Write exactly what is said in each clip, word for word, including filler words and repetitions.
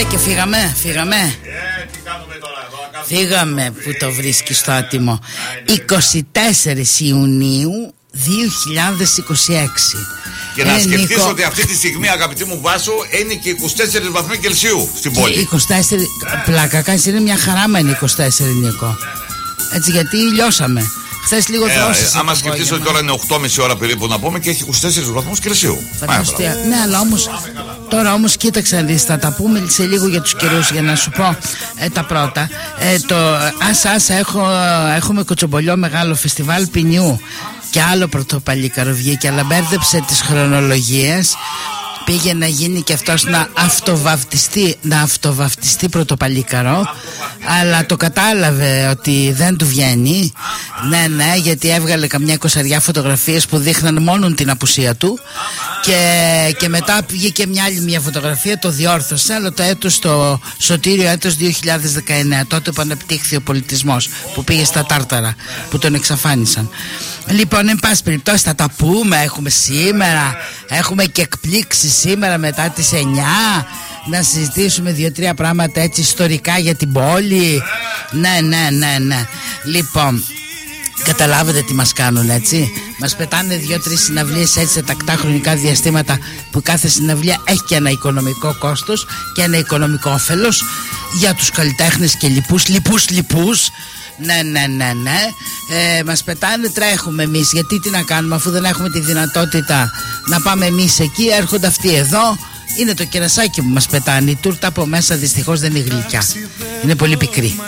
και φύγαμε, φύγαμε. Ε, τι κάνουμε τώρα εδώ, Φύγαμε που το βρίσκει στο άτιμο. είκοσι τέσσερις Ιουνίου δύο χιλιάδες είκοσι έξι. Και να σκεφτείς ότι αυτή τη στιγμή, αγαπητή μου Βάσο, είναι και είκοσι τέσσερις βαθμοί Κελσίου στην πόλη. είκοσι τέσσερα πλάκα, κάνεις, είναι μια χαρά με είκοσι τέσσερα, Νίκο. Έτσι, γιατί λιώσαμε. Χθες λίγο δρόσες. Ε, άμα σκεφτείς ότι τώρα είναι οκτώ και μισή ώρα περίπου να πούμε και έχει είκοσι τέσσερις βαθμούς Κελσίου. Φανταστεία. Ναι, αλλά όμως τώρα όμως κοίταξε να δεις, θα τα πούμε σε λίγο για τους καιρούς, για να σου πω ε, τα πρώτα. Ε, το άσα άσα έχω, έχουμε κοτσομπολιό μεγάλο φεστιβάλ ποινιού και άλλο πρωτοπαλίκαρο βγήκε, αλλά μπέρδεψε τις χρονολογίες. Πήγε να γίνει και αυτός να αυτοβαυτιστεί, να αυτοβαυτιστεί πρωτοπαλίκαρο, αλλά το κατάλαβε ότι δεν του βγαίνει. Ναι, ναι, γιατί έβγαλε καμιά εικοσαριά φωτογραφίες που δείχναν μόνο την απουσία του. Και, και μετά πήγε και μια άλλη μια φωτογραφία, το διόρθωσε, αλλά το έτος, το σωτήριο έτος δύο χιλιάδες δεκαεννέα, τότε που αναπτύχθη ο πολιτισμός, που πήγε στα Τάρταρα, που τον εξαφάνισαν. Λοιπόν, εν πάση περιπτώσει θα τα πούμε, έχουμε σήμερα, έχουμε και εκπλήξεις σήμερα μετά τις εννιά, να συζητήσουμε δύο-τρία πράγματα έτσι ιστορικά για την πόλη. Ναι, ναι, ναι, ναι. Λοιπόν, καταλάβετε τι μας κάνουν, έτσι. Μας πετάνε δύο-τρεις συναυλίες έτσι σε τακτά χρονικά διαστήματα, που κάθε συναυλία έχει και ένα οικονομικό κόστος και ένα οικονομικό όφελος για τους καλλιτέχνες και λοιπούς, λοιπούς, λοιπούς. Ναι, ναι, ναι, ναι. Ε, μας πετάνε, τρέχουμε εμείς. Γιατί τι να κάνουμε, αφού δεν έχουμε τη δυνατότητα να πάμε εμείς εκεί, έρχονται αυτοί εδώ. Είναι το κερασάκι που μας πετάνε. Η τούρτα από μέσα δυστυχώς δεν είναι γλυκιά. Είναι πολύ πικρή.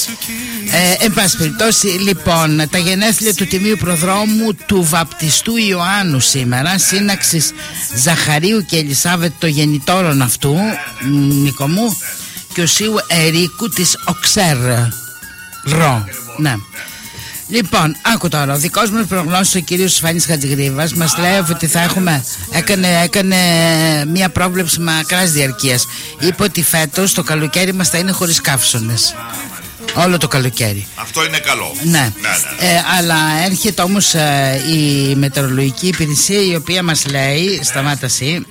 Ε, εν πάση περιπτώσει, λοιπόν, τα γενέθλια του Τιμίου Προδρόμου του Βαπτιστού Ιωάννου σήμερα, σύναξης Ζαχαρίου και Ελισάβετ των γεννητόρων αυτού, Νίκο μου, και ο Σίου Ερίκου της Οξέρ. Ρο, ναι. Λοιπόν, άκου τώρα, ο δικός μας προγνώστης, ο κύριος Φάνης Χατζηγρίβας, μας λέει ότι θα έχουμε, έκανε, έκανε μια πρόβλεψη μακράς διαρκείας. Είπε ότι φέτος το καλοκαίρι μας θα είναι χωρίς καύσωνες. Όλο το καλοκαίρι. Αυτό είναι καλό. Ναι, ναι, ναι. Ε, αλλά έρχεται όμως ε, η μετεωρολογική υπηρεσία, η οποία μας λέει, σταμάτα εσύ,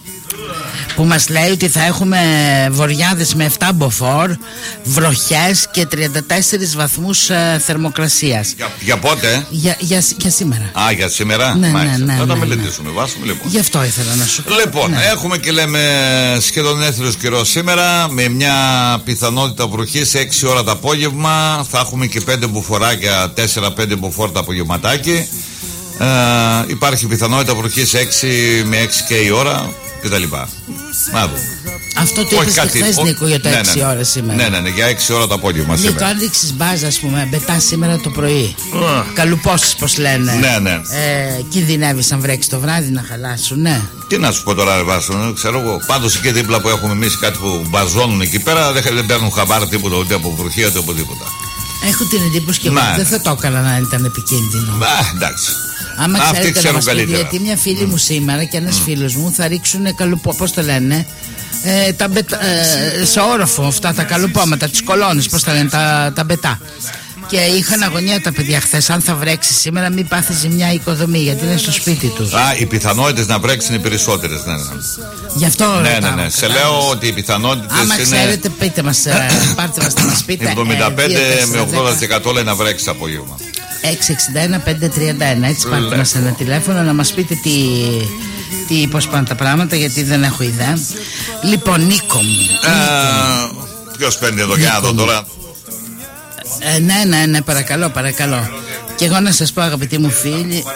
που μας λέει ότι θα έχουμε βοριάδες με επτά μποφόρ, βροχές και τριάντα τέσσερις βαθμούς ε, θερμοκρασίας. Για, για πότε? Για, για, για σήμερα. Α, για σήμερα. Ναι, ναι, ναι, θα τα ναι, μελετήσουμε, ναι. Βάσουμε λοιπόν. Γι' αυτό ήθελα να σου πω. Λοιπόν, ναι. έχουμε και λέμε σχεδόν έθριος καιρό σήμερα, με μια πιθανότητα βροχής έξι ώρα το απόγευμα. Θα έχουμε και πέντε μπουφοράκια, τέσσερα πέντε μποφόρ το απογευματάκι. Ε, υπάρχει πιθανότητα βροχής έξι με έξι και η ώρα κτλ. Να δούμε. Αυτό το είπες και χθες, Νίκο, για το ναι, έξι ναι, ώρα σήμερα. Ναι, ναι, ναι, για έξι ώρα το απόγευμα σήμερα. Νίκο, αν ρίξεις μπάζα, ας πούμε, μπετά σήμερα το πρωί, uh. καλουπώσεις πως λένε, ναι, ναι. Ε, κινδυνεύεις αν βρέξει το βράδυ να χαλάσουν, ναι. Τι να σου πω τώρα, ρε Βάσο, ξέρω εγώ. Πάντως εκεί δίπλα που έχουμε εμείς κάτι που μπαζώνουν εκεί πέρα, δεν, δεν παίρνουν χαμπάρ τίποτα, ούτε από βροχή ούτε από τίποτα. Έχω την εντύπωση και εγώ δεν θα το έκανα να ήταν επικίνδυνο. Α, εντάξει. Άμα αυτοί ξέρουν καλύτερα. Γιατί μια φίλη mm. μου σήμερα και ένας mm. φίλος μου θα ρίξουν καλουπό, πώς το λένε, ε, τα μπετα, ε, σε όροφο αυτά τα καλουπώματα, τις κολόνες, πώς τα λένε, τα, τα μπετά. Και είχαν αγωνία τα παιδιά χθες, αν θα βρέξει σήμερα μην πάθει ζημιά η οικοδομή, γιατί είναι στο σπίτι τους. Α, οι πιθανότητες να βρέξει είναι περισσότερες, ναι, ναι. Γι' αυτό ναι, ρωτάω, ναι, ναι. Σε λέω ότι οι πιθανότητες άμα είναι... ξέρετε πείτε μας, πάρτε μας να μας πείτε. εβδομήντα πέντε με ογδόντα τοις εκατό λέει να βρέξει απόγευμα. έξι εξήντα ένα πέντε τριάντα ένα, έτσι πάρτε μας ένα τηλέφωνο να μας πείτε τι, τι, πώς πάνε τα πράγματα, γιατί δεν έχω ιδέα. Λοιπόν, Νίκο μου, ε, ποιος παίρνει εδώ για να δω τώρα. Ε, ναι, ναι, ναι, παρακαλώ, παρακαλώ. Και εγώ να σας πω, αγαπητοί μου φίλοι,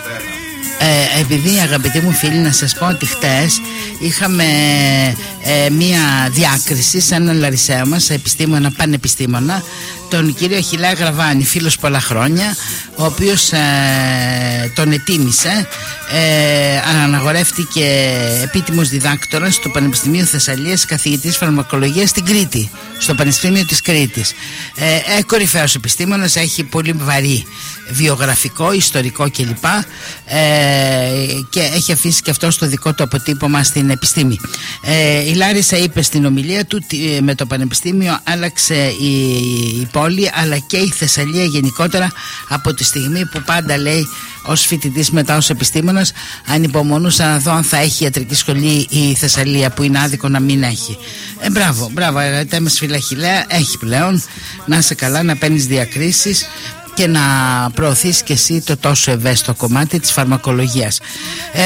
ε, επειδή αγαπητοί μου φίλοι, να σας πω ότι χτες είχαμε ε, μία διάκριση σε έναν Λαρισαίο μας, επιστήμονα, πανεπιστήμονα, τον κύριο Αχιλλέα Γραβάνη, φίλος πολλά χρόνια, ο οποίος ε, τον ετίμησε, ε, αναγορεύτηκε επίτιμος διδάκτορας στο Πανεπιστημίο Θεσσαλίας, καθηγητής φαρμακολογίας στην Κρήτη, στο Πανεπιστήμιο της Κρήτης. Ε, ε, κορυφαίος επιστήμονας, έχει πολύ βαρύ βιογραφικό, ιστορικό κλπ. Ε, και έχει αφήσει και αυτό στο δικό του αποτύπωμα στην επιστήμη. Ε, η Λάρισα είπε στην ομιλία του ότι με το Πανεπιστήμιο άλλαξε η, η πόλη, αλλά και η Θεσσαλία γενικότερα, από τη στιγμή που πάντα λέει ως φοιτητής, μετά ως επιστήμονας, ανυπομονούσα να δω αν θα έχει ιατρική σχολή η Θεσσαλία, που είναι άδικο να μην έχει. Ε, μπράβο, μπράβο, Τέμες Φιλαχιλέα, έχει πλέον. Να είσαι καλά, να παίρνεις διακρίσεις και να προωθείς και εσύ το τόσο ευαίσθητο κομμάτι της φαρμακολογίας. Ε,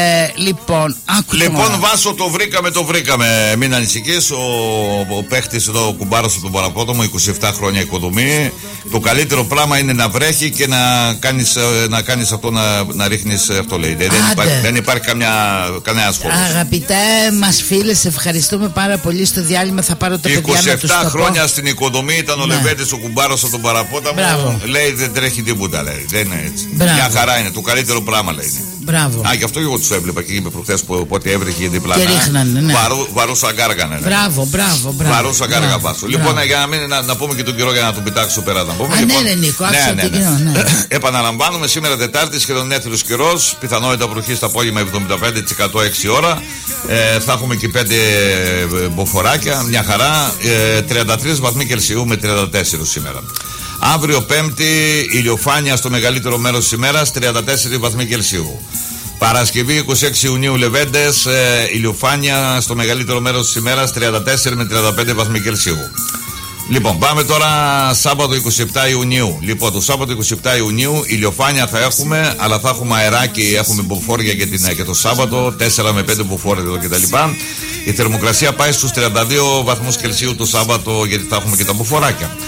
λοιπόν, άκου Λοιπόν, το Βάσο, το βρήκαμε, το βρήκαμε. Μην ανησυχείς. Ο, ο παίχτης εδώ, ο κουμπάρος από τον Παραπόταμο, είκοσι επτά χρόνια οικοδομή. Το καλύτερο πράγμα είναι να βρέχει και να κάνεις, να κάνεις αυτό, να, να ρίχνεις αυτό, λέει. Δεν υπάρχει, δεν υπάρχει καμιά, κανένας φόβος. Αγαπητέ μας φίλε, σε ευχαριστούμε πάρα πολύ. Στο διάλειμμα θα πάρω τα παιδιά να τους το πω. είκοσι επτά χρόνια στην οικοδομή ήταν ο ναι. Λεβέντης, ο κουμπάρος από τον Παραπόταμο. Μπράβο. Λέει δεν τρέχει τίποτα, λέει. Δεν είναι έτσι. Μια χαρά είναι. Το καλύτερο πράγμα, λέει. Μπράβο. Α, γι' αυτό εγώ τους έβλεπα και είπε προχθές που όποτε έβρεχε διπλανά. Και ρίχνανε, ναι. Βαρού, βαρούσα γκάργανε. Ναι. Μπράβο, μπράβο, μπράβο. Βαρούσα γκάργα Βάσο. Λοιπόν, για να, μην, να, να πούμε και τον καιρό για να τον πετάξω πέρα. Να πούμε. Α, λοιπόν, ναι, ναι, Νίκο, ναι, ναι, ναι. ναι, ναι. Επαναλαμβάνουμε, σήμερα Τετάρτη, σχεδόν έθριος καιρός. Πιθανότητα βροχή στο απόγευμα εβδομήντα πέντε τοις εκατό έξι ώρα. Ε, θα έχουμε και πέντε μποφοράκια. Μια χαρά. Ε, τριάντα τρεις βαθμοί Κελσίου με τριάντα τέσσερα σήμερα. Αύριο Πέμπτη, ηλιοφάνεια στο μεγαλύτερο μέρος της ημέρας, τριάντα τέσσερα βαθμοί Κελσίου. Παρασκευή είκοσι έξι Ιουνίου, Λεβέντες, ε, ηλιοφάνεια στο μεγαλύτερο μέρος της ημέρας, τριάντα τέσσερα με τριάντα πέντε βαθμοί Κελσίου. Λοιπόν, πάμε τώρα Σάββατο είκοσι επτά Ιουνίου. Λοιπόν, το Σάββατο είκοσι επτά Ιουνίου ηλιοφάνεια θα έχουμε, αλλά θα έχουμε αεράκι, έχουμε μποφόρια και, την, και το Σάββατο, τέσσερα με πέντε μποφόρια εδώ κτλ. Η θερμοκρασία πάει στους τριάντα δύο βαθμούς Κελσίου το Σάββατο, γιατί θα έχουμε και τα μποφοράκια.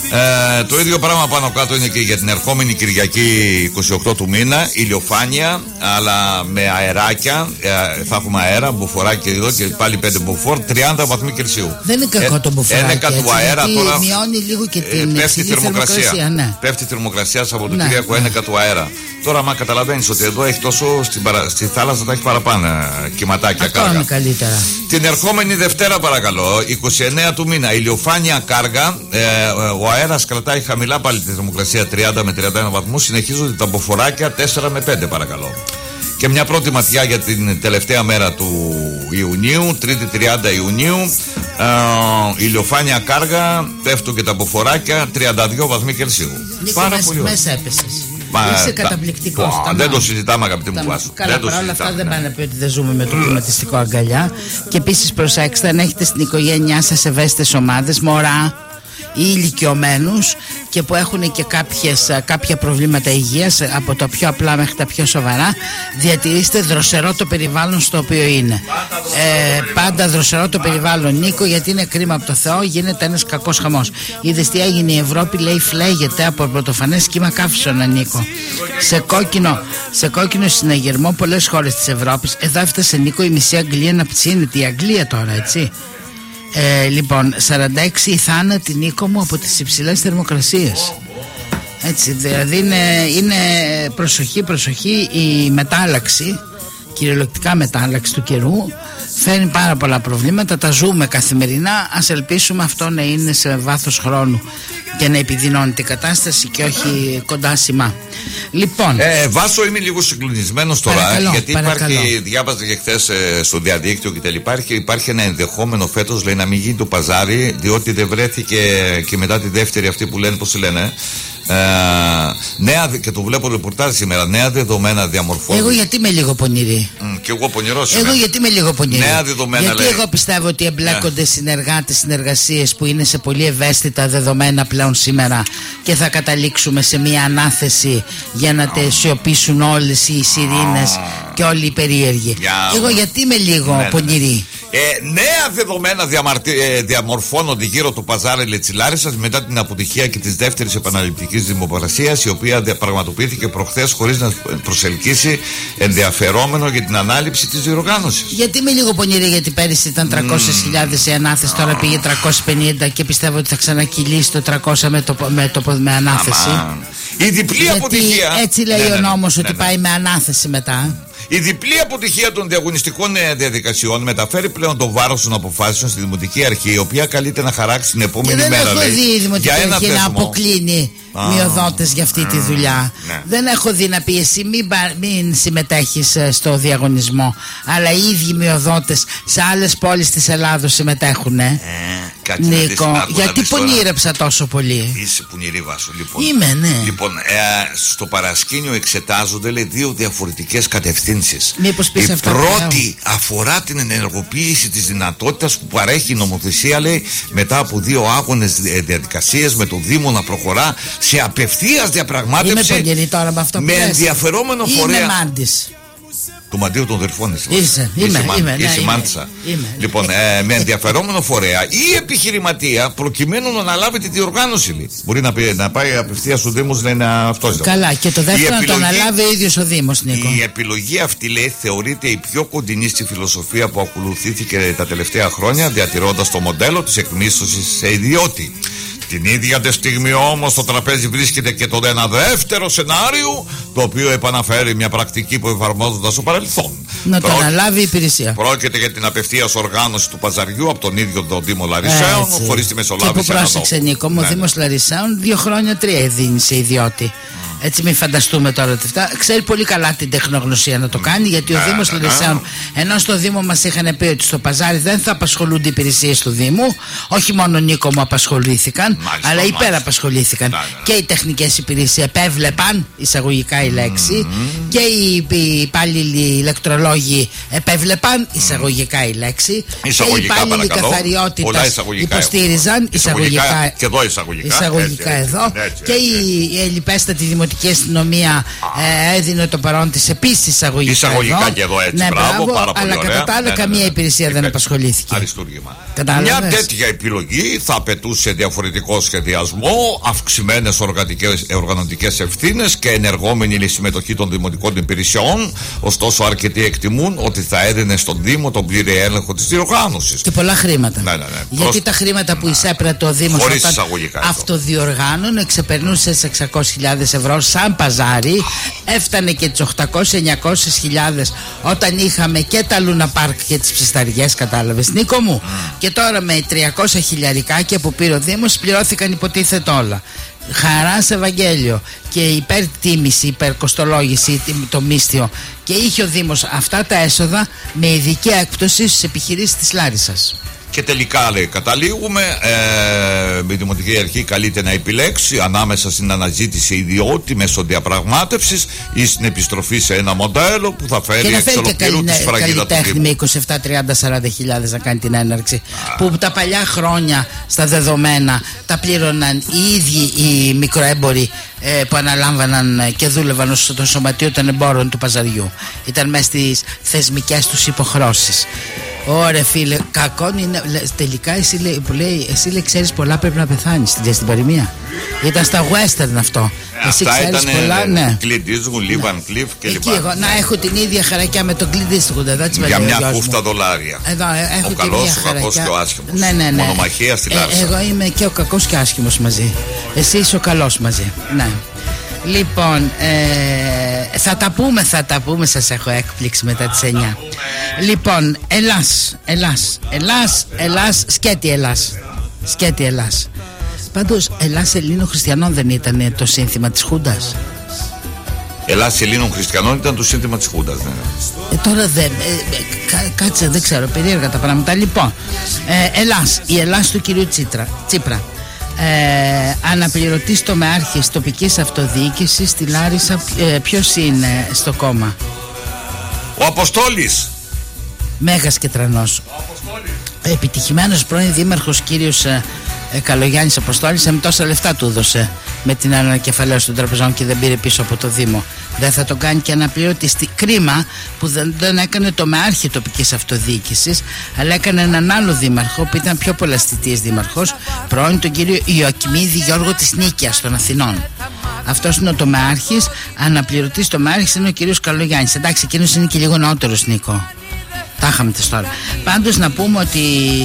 Ε, το ίδιο πράγμα πάνω κάτω είναι και για την ερχόμενη Κυριακή είκοσι οκτώ του μήνα, ηλιοφάνεια, αλλά με αεράκια. Ε, θα έχουμε αέρα, μποφοράκι εδώ και πάλι πέντε μποφόρ, τριάντα βαθμοί Κελσίου. Δεν είναι κακό το μποφοράκι. Ένεκα του αέρα τώρα. Μειώνει λίγο και την ε, πέφτει η θερμοκρασία. θερμοκρασία ναι. Πέφτει η θερμοκρασία από το ναι, Κυριακό, ναι. ένεκα του αέρα. Τώρα, μα καταλαβαίνεις ότι εδώ έχει τόσο στην παρα... στη θάλασσα θα έχει παραπάνω κυματάκια. Αυτό είναι καλύτερα. Την ερχόμενη Δευτέρα, παρακαλώ, είκοσι εννέα του μήνα, ηλιοφάνεια κάργα. Ε, ο αέρας κρατάει χαμηλά πάλι τη θερμοκρασία τριάντα με τριάντα ένα βαθμούς. Συνεχίζονται τα μποφοράκια τέσσερα με πέντε, παρακαλώ. Και μια πρώτη ματιά για την τελευταία μέρα του Ιουνίου, Τρίτη τριάντα Ιουνίου. Ε, ηλιοφάνεια κάργα, πέφτουν και τα μποφοράκια, τριάντα δύο βαθμοί Κελσίου. Νίκο, πάρα μέσα, πολύ μέσα έπεσες. Είσαι καταπληκτικός. Δεν το συζητάμε, αγαπητοί μου Βάσο. Καλά, παρόλα αυτά δεν πάνε να πει ότι δεν ζούμε με το κλιματιστικό αγκαλιά. Και επίσης προσέξτε, αν έχετε στην οικογένειά σας ευαίσθητες ομάδες, μωρά ή ηλικιωμένους και που έχουν και κάποιες, κάποια προβλήματα υγείας, από τα πιο απλά μέχρι τα πιο σοβαρά, διατηρήστε δροσερό το περιβάλλον στο οποίο είναι. Ε, πάντα δροσερό το περιβάλλον, Νίκο, γιατί είναι κρίμα από το Θεό, γίνεται ένας κακός χαμός. Είδες τι έγινε, η Ευρώπη, λέει, φλέγεται από πρωτοφανές κύμα καύσωνα, Νίκο. Σε κόκκινο, σε κόκκινο συναγερμό πολλές χώρες της Ευρώπης. Εδώ έφτασε, Νίκο, η μισή Αγγλία να ψήνεται, η Αγγλία τώρα, έτσι. Ε, λοιπόν, σαράντα έξι θάνατοι, Νίκο μου, από τις υψηλές θερμοκρασίες. Έτσι, δηλαδή είναι, είναι προσοχή, προσοχή, η μετάλλαξη, κυριολεκτικά μετάλλαξη του καιρού φέρνει πάρα πολλά προβλήματα, τα ζούμε καθημερινά. Ας ελπίσουμε αυτό να είναι σε βάθος χρόνου και να επιδεινώνει την κατάσταση και όχι κοντά σημά. Λοιπόν, ε, Βάσο, είμαι λίγο συγκλονισμένος τώρα, παρακαλώ, γιατί παρακαλώ. υπάρχει, διάβαζα και χθες ε, στο διαδίκτυο και τελικά υπάρχει, υπάρχει ένα ενδεχόμενο φέτος, λέει, να μην γίνει το παζάρι, διότι δεν βρέθηκε και μετά τη δεύτερη αυτή που λένε, πώς λένε, Ε, νέα, και το βλέπω ρεπορτάζ σήμερα, νέα δεδομένα διαμορφώνουν. Εγώ γιατί είμαι λίγο πονηρή. Mm, και εγώ πονηρός είμαι. Εγώ γιατί είμαι λίγο πονηρή. Νέα δεδομένα, γιατί λέει. εγώ πιστεύω ότι εμπλέκονται yeah. συνεργάτες, συνεργασίες που είναι σε πολύ ευαίσθητα δεδομένα πλέον σήμερα και θα καταλήξουμε σε μια ανάθεση για να oh. σιωπήσουν όλες οι σιρήνες oh. και όλοι οι περίεργοι. Yeah. Εγώ γιατί είμαι λίγο ναι, πονηρή. Ναι. Ε, νέα δεδομένα διαμαρτι... ε, διαμορφώνονται γύρω του παζάρι Λετσιλάρισσας μετά την αποτυχία και της δεύτερης επαναληπτικής δημοπρασίας, η οποία πραγματοποιήθηκε προχθές χωρίς να προσελκύσει ενδιαφερόμενο για την ανάληψη της διοργάνωσης. Γιατί είμαι λίγο πονηρή, γιατί πέρυσι ήταν τριακόσιες χιλιάδες η ανάθεση, τώρα πήγε τριακόσιες πενήντα και πιστεύω ότι θα ξανακυλήσει το τριακόσια με, το, με, το, με ανάθεση. Αμά. Η διπλή γιατί αποτυχία. Έτσι λέει ναι, ναι, ο νόμος ναι, ότι ναι, ναι. πάει με ανάθεση μετά. Η διπλή αποτυχία των διαγωνιστικών διαδικασιών μεταφέρει πλέον το βάρος των αποφάσεων στη Δημοτική Αρχή, η οποία καλείται να χαράξει την επόμενη και μέρα. Δεν έχω δει η Δημοτική Αρχή να αποκλίνει ah. μειοδότες για αυτή τη δουλειά. Mm. Ναι. Δεν έχω δει να πει εσύ μην, μην συμμετέχεις στο διαγωνισμό. Αλλά οι ίδιοι μειοδότες σε άλλες πόλεις της Ελλάδος συμμετέχουν. Ε. κάτσε Νίκο, να δεις, γιατί πονήρεψα τόσο πολύ. Είσαι πονηρή, Βάσο. Λοιπόν, είμαι, ναι. Λοιπόν, ε, στο παρασκήνιο εξετάζονται, λέει, δύο διαφορετικές κατευθύνσεις. Μήπως πεις η αυτά πρώτη αφορά την ενεργοποίηση της δυνατότητας που παρέχει η νομοθεσία, λέει, μετά από δύο άγονες διαδικασίες, με το Δήμο να προχωρά σε απευθείας διαπραγμάτευση. Είμαι πονηρή τώρα με αυτό που με λες. ενδιαφερόμενο φορέα. Είμαι μάντης. Του Μαντίου των Δερφών είσαι. Είσαι, είμαι, είσαι, είμαι, είσαι ναι, μάντσα. Είμαι. Λοιπόν, ε, με ενδιαφερόμενο φορέα ή επιχειρηματία προκειμένου να αναλάβει τη διοργάνωση. Λέει. Μπορεί να, πει, να πάει απευθείας στο Δήμο να είναι αυτός. Καλά, και το δεύτερο να το αναλάβει ο ίδιος ο Δήμος, Νίκο. Η επιλογή αυτή, λέει, θεωρείται η πιο κοντινή στη φιλοσοφία που ακολουθήθηκε τα τελευταία χρόνια, διατηρώντας το μοντέλο της εκμίσθωσης σε ιδιώτη. Την ίδια τη στιγμή όμως στο τραπέζι βρίσκεται και το ένα δεύτερο σενάριο, το οποίο επαναφέρει μια πρακτική που εφαρμόζονταν στο παρελθόν. Να το αναλάβει η υπηρεσία. Πρόκειται για την απευθείας οργάνωση του παζαριού από τον ίδιο τον Δήμο Λαρισαίων, χωρίς τη μεσολάβηση. Και που πρόσεξε, Νίκο, μου, ο Δήμος Λαρισαίων δύο χρόνια τρία δίνει σε ιδιώτη. Έτσι, μην φανταστούμε τώρα ότι αυτά. Ξέρει πολύ καλά την τεχνογνωσία να το κάνει, γιατί ο Δήμος Λαρισαίων, ενώ στο Δήμο μας είχαν πει ότι στο παζάρι δεν θα απασχολούνται οι υπηρεσίες του Δήμου, όχι μόνο, Νίκο μου, απασχολήθηκαν, μάλιστα, αλλά υπεραπασχολήθηκαν. Και οι τεχνικές υπηρεσίες επέβλεπαν, εισαγωγικά η λέξη, mm-hmm. και οι, οι υπάλληλοι ηλεκτρολόγοι επέβλεπαν, εισαγωγικά η λέξη, εισαγωγικά, και οι υπάλληλοι καθαριότητας υποστήριζαν, εισαγωγικά, και εδώ εισαγωγικά, εισαγωγικά έτσι, εδώ, έτσι, έτσι, και η ελλιπέστατη δημοτική αστυνομία ε, έδινε το παρόν της επίσης εισαγωγικά, εισαγωγικά εδώ. Και εδώ έτσι, ναι, μπράβο, μπράβο, πάρα πολύ αλλά ωραία. κατά τα άλλα, ναι, καμία ναι, ναι, υπηρεσία ναι, δεν ναι, απασχολήθηκε. Αριστούργημα. Κατάλαβες. Μια τέτοια επιλογή θα απαιτούσε διαφορετικό σχεδιασμό, αυξημένες οργανωτικές ευθύνες και ενεργόμενη συμμετοχή των δημοτικών υπηρεσιών. Ωστόσο, αρκετοί εκτιμούν ότι θα έδινε στον Δήμο τον πλήρη έλεγχο της διοργάνωσης. Και πολλά χρήματα. Ναι, ναι, ναι. Γιατί Προς... τα χρήματα που εισέπρατε ο Δήμος όταν αυτοδιοργάνωνε ξεπερνούσε σε εξακόσιες χιλιάδες ευρώ σαν παζάρι, έφτανε και τις οκτακόσιες με εννιακόσιες χιλιάδες όταν είχαμε και τα Λούνα Πάρκ και τις ψισταριές, κατάλαβες, Νίκο μου. Mm. Και τώρα με τριακόσια χιλιαρικάκια που πήρε ο Δήμος πληρώθηκαν υποτίθεται όλα. Χαρά σε Ευαγγέλιο και υπερτίμηση, υπερκοστολόγηση το μίσθιο, και είχε ο Δήμος αυτά τα έσοδα με ειδική έκπτωση στις επιχειρήσεις της Λάρισσας. Και τελικά, λέει, καταλήγουμε, ε, η Δημοτική Αρχή καλείται να επιλέξει ανάμεσα στην αναζήτηση ιδιώτη μέσω διαπραγμάτευσης ή στην επιστροφή σε ένα μοντέλο που θα φέρει εξ ολοκλήρου τη σφραγίδα του Δήμου. Με είκοσι επτά, τριάντα, σαράντα χιλιάδες να κάνει την έναρξη. Α. Που τα παλιά χρόνια στα δεδομένα τα πλήρωναν οι ίδιοι οι μικροέμποροι ε, που αναλάμβαναν και δούλευαν στο σωματείο των εμπόρων του παζαριού. Ήταν μέσα στις θεσμικές τους υποχρώσεις. Ωραία, φίλε, κακό είναι. Τελικά εσύ λέει, που λέει, εσύ λέει, ξέρεις πολλά, πρέπει να πεθάνεις στην παροιμία. Ήταν στα western αυτό. Ε, εσύ αυτά ξέρεις ήταν πολλά, ναι. Clint Eastwood, Liv Van Cleef και λοιπά. Εκεί εγώ να έχω την ίδια χαρακιά με τον Clint Eastwood εδώ, για μια κούφτα δολάρια. Εδώ, έχω ο καλός, ο κακός και ο άσχημος. Ναι, ναι, ναι. Μονομαχία στη Λάρισα. Ε, εγώ είμαι και ο κακός και ο άσχημος μαζί. Εσύ είσαι ο καλός μαζί. Ναι. Λοιπόν, ε, θα τα πούμε, θα τα πούμε, σας έχω έκπληξη μετά τις εννιά. Λοιπόν, Ελλάς, Ελλάς, Ελλάς, Ελλάς, σκέτη Ελλάς, σκέτη Ελλάς. Πάντως, Ελλάς Ελλήνων Χριστιανών δεν ήταν το σύνθημα της Χούντας? Ελλάς Ελλήνων Χριστιανών ήταν το σύνθημα της Χούντας, ναι. Ε, τώρα δεν, ε, κα, κάτσε, δεν ξέρω, περίεργα τα πράγματα. Λοιπόν, ε, Ελλάς, η Ελλάς του κυρίου Τσίτρα, Τσίπρα. Ε, αναπληρωτής τομεάρχης τοπικής αυτοδιοίκησης στη Λάρισα, ε, ποιος είναι στο κόμμα? Ο Αποστόλης. Μέγας και τρανός. Επιτυχημένος πρώην δήμαρχος κύριος ε, ε, Καλογιάννης Αποστόλης, με τόσα λεφτά του έδωσε με την ανακεφαλαίωση των τραπεζών και δεν πήρε πίσω από το Δήμο. Δεν θα το κάνει και αναπληρωτή. Κρίμα που δεν, δεν έκανε τομεάρχη τοπικής αυτοδιοίκησης, αλλά έκανε έναν άλλο δήμαρχο που ήταν πιο πολλές θητείες δήμαρχος, πρώην τον κύριο Ιωακιμίδη Γιώργο της Νίκαιας των Αθηνών. Αυτός είναι ο τομεάρχης. Αναπληρωτής τομεάρχης είναι ο κύριος Καλογιάννης. Εντάξει, εκείνος είναι και λίγο νεότερος, Νίκο. Τα είχαμε τις τώρα. Πάντως να πούμε ότι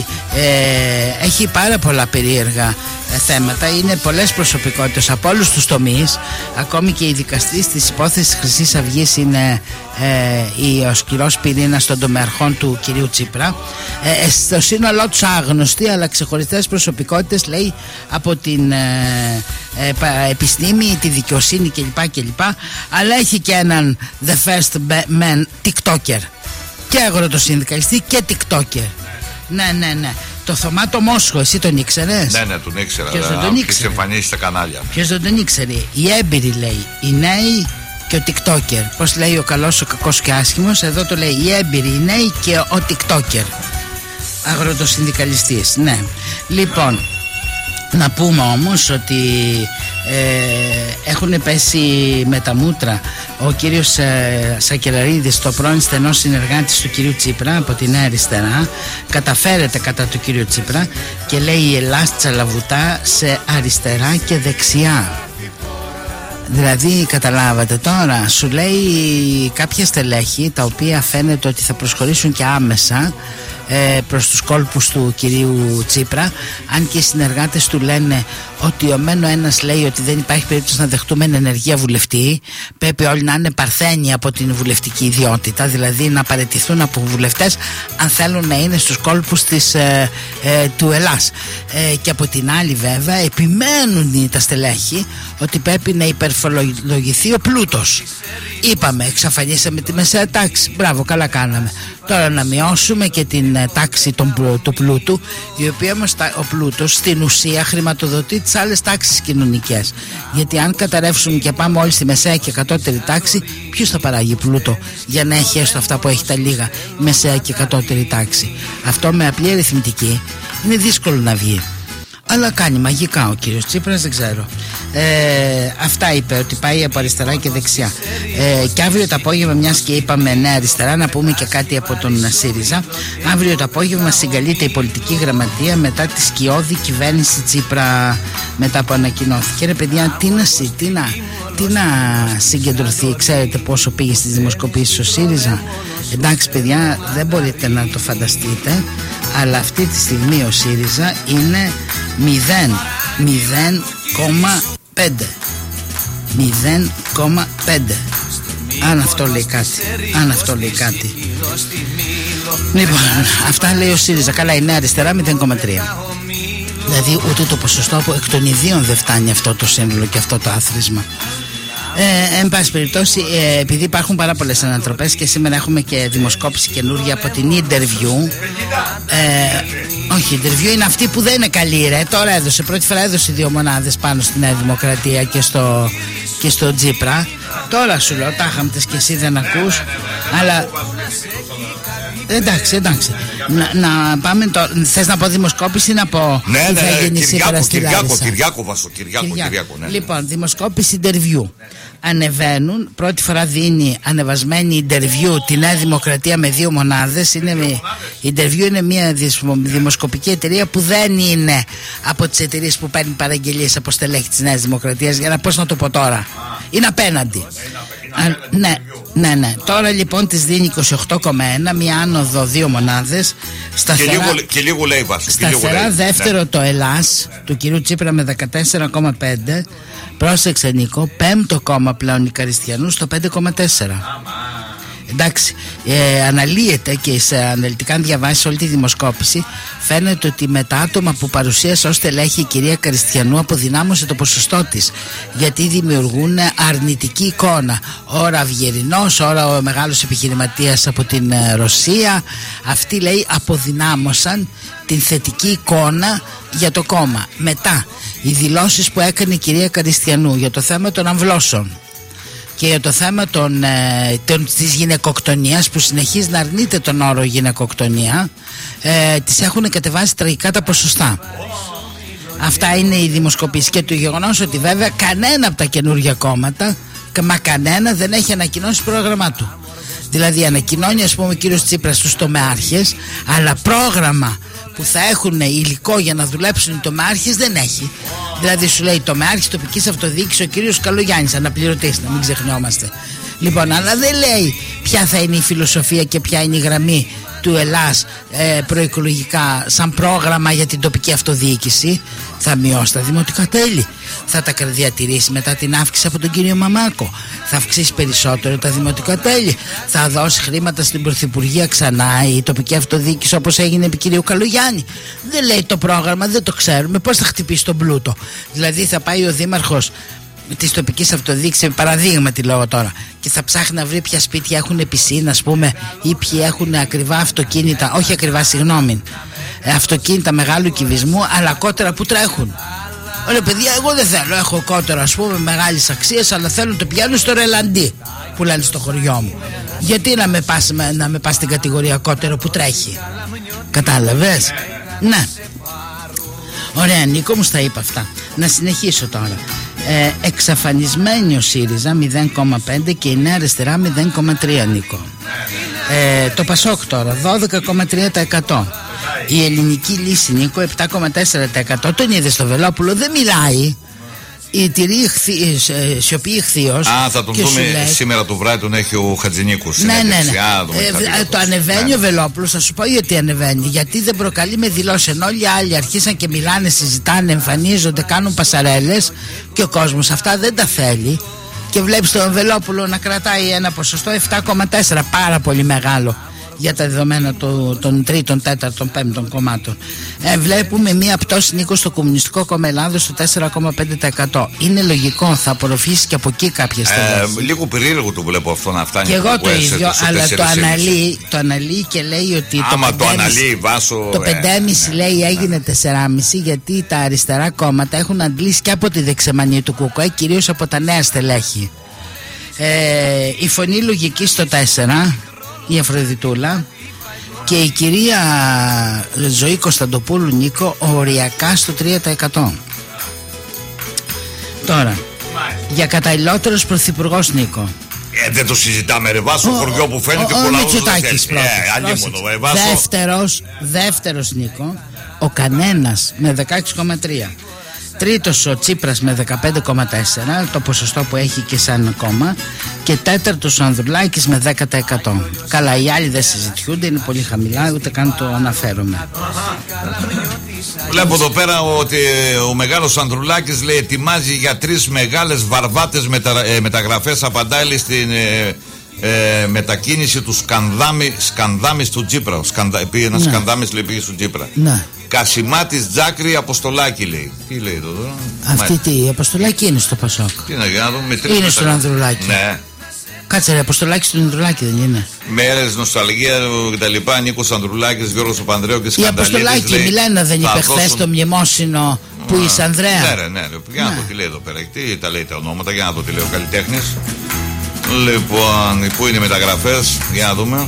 ε, έχει πάρα πολλά περίεργα ε, θέματα. Είναι πολλές προσωπικότητες από όλους τους τομείς. Ακόμη και η δικαστής της υπόθεσης Χρυσής Αυγής είναι ε, ο σκληρός πυρήνας των τομεαρχών του κυρίου Τσίπρα. Ε, στο σύνολό τους άγνωστοι αλλά ξεχωριστές προσωπικότητες, λέει, από την ε, ε, επιστήμη, τη δικαιοσύνη κλπ, κλπ. Αλλά έχει και έναν the first man TikToker, και αγροτοσυνδικαλιστή και TikToker. Ναι, ναι, ναι. Το Θωμά το Μόσχο, εσύ τον ήξερες? Ναι, ναι, τον ήξερα. Ποιος δεν τον ήξερε? Εμφανίσει στα κανάλια. Ποιος δεν τον ήξερε? Οι έμπειροι, λέει, οι νέοι και ο TikToker. Πώς λέει ο καλός, ο κακός και άσχημος? Εδώ το λέει οι έμπειροι, οι νέοι και ο TikToker. Αγροτοσυνδικαλιστής, ναι. Λοιπόν, να πούμε όμως ότι ε, έχουν πέσει με τα μούτρα ο κύριος ε, Σακελαρίδης, το πρώην στενός συνεργάτης του κυρίου Τσίπρα από τη Νέα Αριστερά, καταφέρεται κατά του κύριου Τσίπρα και λέει η Ελλάς τσαλαβουτά σε αριστερά και δεξιά. Δηλαδή, καταλάβατε τώρα, σου λέει κάποια στελέχη τα οποία φαίνεται ότι θα προσχωρήσουν και άμεσα ε, προς τους κόλπους του κυρίου Τσίπρα, αν και οι συνεργάτες του λένε ότι ο μένω ένας λέει ότι δεν υπάρχει περίπτωση να δεχτούμε ενεργεία βουλευτή, πρέπει όλοι να είναι παρθένοι από την βουλευτική ιδιότητα, δηλαδή να παραιτηθούν από βουλευτές αν θέλουν να είναι στους κόλπους της, ε, ε, του Ελλάς. Ε, και από την άλλη βέβαια επιμένουν τα στελέχη ότι πρέπει να υπερφορολογηθεί ο πλούτος. Είπαμε, εξαφανίσαμε τη μεσαία τάξη, μπράβο, καλά κάναμε. Τώρα να μειώσουμε και την τάξη των, του πλούτου, η οποία όμως ο πλούτος στην ουσία χρηματοδοτεί τις άλλες τάξεις κοινωνικές. Γιατί αν καταρρεύσουμε και πάμε όλοι στη μεσαία και κατώτερη τάξη, ποιος θα παράγει πλούτο για να έχει έστω αυτά που έχει τα λίγα η μεσαία και κατώτερη τάξη? Αυτό με απλή αριθμητική είναι δύσκολο να βγει. Αλλά κάνει μαγικά ο κύριος Τσίπρας, δεν ξέρω. Ε, αυτά είπε, ότι πάει από αριστερά και δεξιά. Ε, και αύριο το απόγευμα, μιας και είπαμε Νέα Αριστερά, να πούμε και κάτι από τον ΣΥΡΙΖΑ. Αύριο το απόγευμα συγκαλείται η πολιτική γραμματεία μετά τη σκιώδη κυβέρνηση Τσίπρα, μετά που ανακοινώθηκε. Ρε παιδιά, τι να, τι να, τι να συγκεντρωθεί? Ξέρετε πόσο πήγε στις δημοσκοπήσεις ο ΣΥΡΙΖΑ? Εντάξει παιδιά, δεν μπορείτε να το φανταστείτε, αλλά αυτή τη στιγμή ο ΣΥΡΙΖΑ είναι μηδέν κόμμα πέντε. μηδέν κόμμα πέντε. Αν αυτό λέει κάτι. Αν αυτό λέει κάτι. Λοιπόν, αυτά λέει ο ΣΥΡΙΖΑ. Καλά, η Νέα Αριστερά μηδέν κόμμα τρία. Δηλαδή ούτε το ποσοστό από εκ των ιδίων δεν φτάνει αυτό το σύνολο και αυτό το άθροισμα. Ε, εν πάση περιπτώσει, ε, επειδή υπάρχουν πάρα πολλές ανατροπές και σήμερα έχουμε και δημοσκόπηση καινούργια από την Interview. ε, όχι, Interview είναι αυτή που δεν είναι καλή, ρε. Τώρα έδωσε, πρώτη φορά έδωσε δύο μονάδες πάνω στη Νέα Δημοκρατία και στο, και στο Τσίπρα. Τώρα σου λέω, τα χαμπτες και εσύ δεν ακούς. Αλλά εντάξει, εντάξει. Να, να πάμε τώρα. Θες να πω δημοσκόπηση ή να πω? Ναι, ναι, ναι, Κυριάκο, Κυριάκο, Κυριάκο, Βάσο, Κυριάκο, Κυριάκο, ναι. Λοιπόν, δημοσκόπηση Interview. Ανεβαίνουν, πρώτη φορά δίνει ανεβασμένη Interview τη Νέα Δημοκρατία με δύο μονάδες. Είναι, η Interview είναι μια δημοσκοπική εταιρεία που δεν είναι από τις εταιρείες που παίρνει παραγγελίες από στελέχη της Νέας Δημοκρατίας. Για να πώς να το πω τώρα, είναι απέναντι. Α, ναι, ναι, ναι. Τώρα λοιπόν της δίνει είκοσι οκτώ κόμμα ένα, μια άνοδο δύο μονάδες. Σταθερά, και, λίγο, και λίγο λέει Βάσο. Σταθερά λίγο δεύτερο ναι. Το Ελλάς του κυρίου Τσίπρα με δεκατέσσερα κόμμα πέντε. Πρόσεξε Νίκο, πέμπτο κόμμα πλέον οι Καριστιανού στο πέντε κόμμα τέσσερα. Εντάξει, ε, αναλύεται και σε αναλυτικά αν διαβάσεις όλη τη δημοσκόπηση φαίνεται ότι με τα άτομα που παρουσίασε ως τελέχη η κυρία Καριστιανού αποδυνάμωσε το ποσοστό της, γιατί δημιουργούν αρνητική εικόνα. Ώρα Αυγερινός, ώρα ο μεγάλος επιχειρηματίας από την Ρωσία. Αυτοί λέει αποδυνάμωσαν την θετική εικόνα για το κόμμα. Μετά οι δηλώσεις που έκανε η κυρία Καριστιανού για το θέμα των αμβλώσεων και για το θέμα των, ε, των, της γυναικοκτονίας, που συνεχίζει να αρνείται τον όρο γυναικοκτονία, ε, τις έχουν κατεβάσει τραγικά τα ποσοστά. Αυτά είναι οι δημοσκοπήσεις. Και το γεγονός ότι βέβαια κανένα από τα καινούργια κόμματα, μα κανένα, δεν έχει ανακοινώσει πρόγραμμά του. Δηλαδή ανακοινώνει ας πούμε ο κύριος Τσίπρας στους τομεάρχες, αλλά πρόγραμμα που θα έχουν υλικό για να δουλέψουν οι τομεάρχες δεν έχει. Δηλαδή σου λέει τομεάρχης τοπικής αυτοδιοίκησης ο κύριος Καλογιάννης, αναπληρωτής, να μην ξεχνιόμαστε. Λοιπόν, αλλά δεν λέει ποια θα είναι η φιλοσοφία και ποια είναι η γραμμή του Ελλάς ε, προεκλογικά σαν πρόγραμμα για την τοπική αυτοδιοίκηση. Θα μειώσει τα δημοτικά τέλη, θα τα διατηρήσει μετά την αύξηση από τον κύριο Μαμάκο, θα αυξήσει περισσότερο τα δημοτικά τέλη, θα δώσει χρήματα στην Πρωθυπουργία ξανά η τοπική αυτοδιοίκηση όπως έγινε επί κυρίου Καλογιάννη. Δεν λέει το πρόγραμμα, δεν το ξέρουμε πώς θα χτυπήσει τον πλούτο. Δηλαδή θα πάει ο δήμαρχος της τοπικής αυτοδιοίκησης, παραδείγματι λόγω τώρα, και θα ψάχνει να βρει ποια σπίτια έχουν πισίνα ας πούμε, ή ποιοι έχουν ακριβά αυτοκίνητα, όχι ακριβά συγγνώμη, ε, αυτοκίνητα μεγάλου κυβισμού, αλλά κότερα που τρέχουν. Ωραία παιδιά, εγώ δεν θέλω, έχω κότερο ας πούμε μεγάλης αξίας, αλλά θέλω το πηγαίνω στο ρελαντί που λένε στο χωριό μου. Γιατί να με πας, να με πας στην κατηγορία κότερο που τρέχει? Κατάλαβες? Ναι. Ωραία Νίκο μου, στα είπα αυτά. Να συνεχίσω τώρα. ε, Εξαφανισμένη ο ΣΥΡΙΖΑ μηδέν κόμμα πέντε και η Νέα Αριστερά μηδέν κόμμα τρία Νίκο. ε, Το ΠΑΣΟΚ τώρα δώδεκα κόμμα τρία τοις εκατό. Η Ελληνική Λύση Νίκο επτά κόμμα τέσσερα τοις εκατό. Τον είδε στο Βελόπουλο, δεν μιλάει. Η τυρί σιωπή ηχθείος. Α, θα τον δούμε λέει, σήμερα το βράδυ, τον έχει ο Χατζηνίκος. Ναι, ναι, ναι. Ε, ε, το ανεβαίνει ναι. Ο Βελόπουλος, θα σου πω γιατί ανεβαίνει. Γιατί δεν προκαλεί με δηλώσεις. Ενώ όλοι οι άλλοι αρχίσαν και μιλάνε, συζητάνε, εμφανίζονται, κάνουν πασαρέλες και ο κόσμος αυτά δεν τα θέλει. Και βλέπεις τον Βελόπουλο να κρατάει ένα ποσοστό επτά κόμμα τέσσερα, πάρα πολύ μεγάλο για τα δεδομένα του, των τρίτων, τέταρτων, πέμπτων κομμάτων. Ε, βλέπουμε μία πτώση Νίκο στο Κομμουνιστικό Κόμμα Ελλάδος στο τέσσερα κόμμα πέντε τοις εκατό. Είναι λογικό, θα απορροφήσει και από εκεί κάποιες στελέχη. Ε, λίγο περίεργο το βλέπω αυτό να φτάνει. Και εγώ το ίδιο, αλλά το αναλύει, το αναλύει και λέει ότι άμα το, το αναλύει βάσο. Το πέντε κόμμα πέντε λέει έγινε τέσσερα κόμμα πέντε γιατί τα αριστερά κόμματα έχουν αντλήσει και από τη δεξαμανία του ΚΚΕ, κυρίως από τα νέα στελέχη. Ε, η φωνή λογική στο τέσσερα, η Αφροδιτούλα, και η κυρία Ζωή Κωνσταντοπούλου Νίκο οριακά στο τρία τοις εκατό. Τώρα, για καταλληλότερος πρωθυπουργός Νίκο. Ε, δεν το συζητάμε ρε Βάσο, ο, χωριό που φαίνεται ο, ο, ο Μητσοτάκης πρώτος. Ε, δεύτερος, δεύτερος Νίκο, ο Κανένας με δεκαέξι κόμμα τρία. Τρίτος ο Τσίπρας με δεκαπέντε κόμμα τέσσερα, το ποσοστό που έχει και σαν κόμμα. Και τέταρτος ο Ανδρουλάκης με δέκα τοις εκατό. Καλά, οι άλλοι δεν συζητιούνται, είναι πολύ χαμηλά, ούτε καν το αναφέρομαι. Βλέπω εδώ πέρα ότι ο μεγάλος Ανδρουλάκης λέει ετοιμάζει για τρεις μεγάλες βαρβάτες μετα, ε, μεταγραφές, απαντάει στην ε, ε, μετακίνηση του Σκανδάμι, Σκανδάμις του Τσίπρα. Σκανδα, πήγε ένα ναι. Σκανδάμις λέει πήγε στον Τσίπρα. Ναι. Κασιμάτης Τζάκρη Αποστολάκη λέει. Τι λέει εδώ τώρα? Αυτή τι, η Αποστολάκη είναι στο ΠΑΣΟΚ. Τι να, να δούμε, είναι μετα... στον Ανδρουλάκη. Ναι. Κάτσε ρε, Αποστολάκη στον Ανδρουλάκη δεν είναι? Μέρες, νοσταλγία κτλ. Νίκος Ανδρουλάκης, Γιώργος Παπανδρέου και Σκανδαλίδης. Η Αποστολάκη λέει, Μιλένα δεν είπε χθες δώσουν... το μνημόσυνο που η Ισανδρέα. Ναι, ρε, ναι, ρε. Για να δω τι λέει εδώ πέρα. Τι τα λέει τα ονόματα, για να δω τι λέει ο καλλιτέχνης. Λοιπόν, πού είναι οι μεταγραφές, για να δούμε.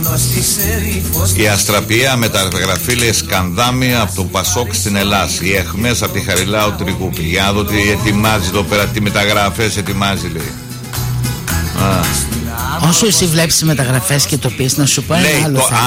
Η Αστραπία μεταγραφή λέει Σκανδάμι από το Πασόκ στην Ελλάδα. Οι Εχμές από τη Χαριλάου Τρικούπη. Για να δω τι ετοιμάζει εδώ πέρα, τι μεταγραφές ετοιμάζει λέει. Α. Όσο εσύ βλέπεις τις μεταγραφές και το πεις, να σου πω ένα άλλο.